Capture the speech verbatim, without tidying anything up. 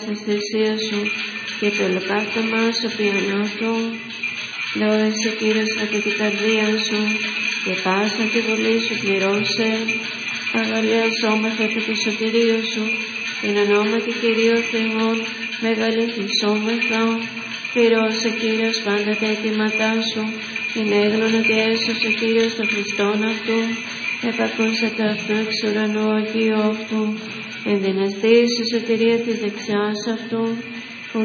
της θυσίας σου και το ολοκαύτωμα σου ποιανό του. Λόγεσαι Κύριος από την καρδία σου και πάσα τη βολή σου πληρώσε. Αγαλιαζόμεθα επί του σωτηρίου σου, την ονόματι Κυρίου Θεών, μεγαλυνθησόμεθα. Πληρώσε Κύριος πάντα τα αιτήματά σου, την έγνων ότι έσωσε Κύριος τον Χριστόν αυτού, επακούσατε αυτού εξ ουρανού Αγίου αυτού, ενδυναστεί η σωτηρία της δεξιάς αυτού,